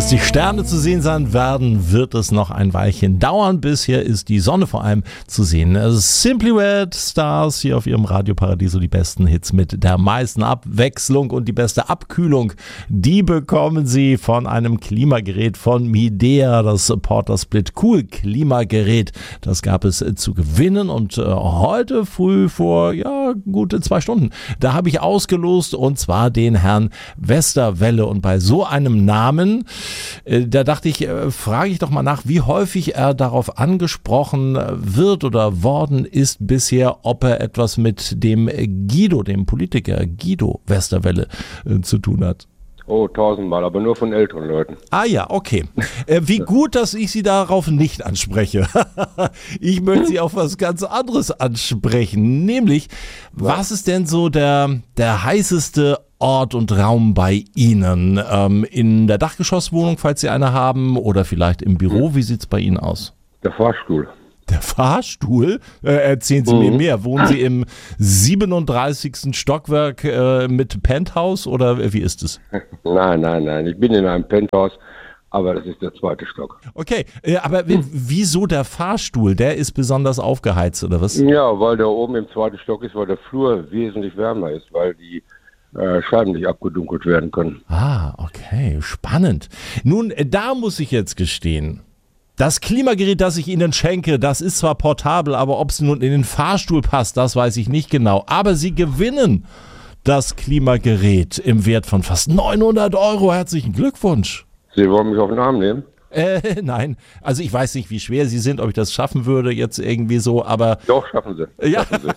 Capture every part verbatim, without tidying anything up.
Bis die Sterne zu sehen sein werden, wird es noch ein Weilchen dauern. Bisher ist die Sonne vor allem zu sehen. Simply Red Stars hier auf ihrem Radioparadiso, die besten Hits mit der meisten Abwechslung und die beste Abkühlung. Die bekommen Sie von einem Klimagerät von Midea, das Porter Split Cool Klimagerät. Das gab es zu gewinnen und äh, heute früh vor, ja, gute zwei Stunden, da habe ich ausgelost und zwar den Herrn Westerwelle. Und bei so einem Namen, äh, da dachte ich, äh, frage ich doch mal nach, wie häufig er darauf angesprochen wird oder worden ist bisher, ob er etwas mit dem Guido, dem Politiker Guido Westerwelle äh, zu tun hat. Oh, tausendmal, aber nur von älteren Leuten. Ah ja, okay. Äh, wie gut, dass ich Sie darauf nicht anspreche. Ich möchte Sie auf was ganz anderes ansprechen, nämlich, was ist denn so der, der heißeste Ort und Raum bei Ihnen? Ähm, in der Dachgeschosswohnung, falls Sie eine haben, oder vielleicht im Büro? Wie sieht es bei Ihnen aus? Der Fahrstuhl. Der Fahrstuhl? Äh, erzählen Sie mhm. mir mehr. Wohnen Sie im siebenunddreißigsten Stockwerk äh, mit Penthouse oder wie ist es? Nein, nein, nein. Ich bin in einem Penthouse, aber das ist der zweite Stock. Okay, äh, aber w- wieso der Fahrstuhl? Der ist besonders aufgeheizt oder was? Ja, weil der oben im zweiten Stock ist, weil der Flur wesentlich wärmer ist, weil die äh, Scheiben nicht abgedunkelt werden können. Ah, okay, spannend. Nun, äh, da muss ich jetzt gestehen, das Klimagerät, das ich Ihnen schenke, das ist zwar portabel, aber ob es nun in den Fahrstuhl passt, das weiß ich nicht genau. Aber Sie gewinnen das Klimagerät im Wert von fast neunhundert Euro. Herzlichen Glückwunsch. Sie wollen mich auf den Arm nehmen? Äh, nein, also ich weiß nicht, wie schwer Sie sind, ob ich das schaffen würde jetzt irgendwie so, aber... Doch, schaffen Sie. Ja, Schaffen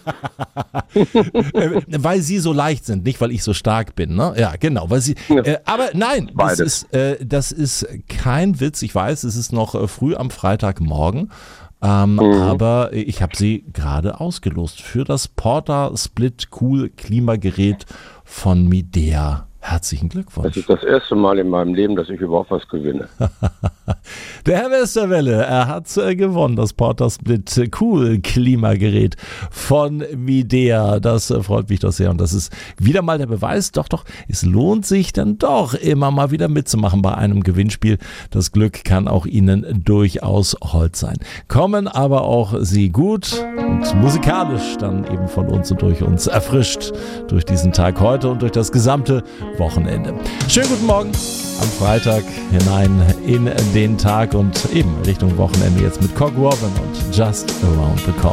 Sie. weil Sie so leicht sind, nicht weil ich so stark bin, ne? Ja, genau, weil Sie... Äh, aber nein, das ist, äh, das ist kein Witz, ich weiß, es ist noch äh, früh am Freitagmorgen, ähm, mhm. aber ich habe Sie gerade ausgelost für das Porter Split Cool Klimagerät von Midea. Herzlichen Glückwunsch. Das ist das erste Mal in meinem Leben, dass ich überhaupt was gewinne. Der Herr Westerwelle, er hat äh, gewonnen, das Porter Split Cool Klimagerät von Midea. Das äh, freut mich doch sehr und das ist wieder mal der Beweis, doch, doch, es lohnt sich dann doch immer mal wieder mitzumachen bei einem Gewinnspiel. Das Glück kann auch Ihnen durchaus hold sein. Kommen aber auch Sie gut und musikalisch dann eben von uns und durch uns erfrischt durch diesen Tag heute und durch das gesamte Wochenende. Schönen guten Morgen am Freitag hinein in den Tag und eben Richtung Wochenende jetzt mit Cog Robin und Just Around the Corner.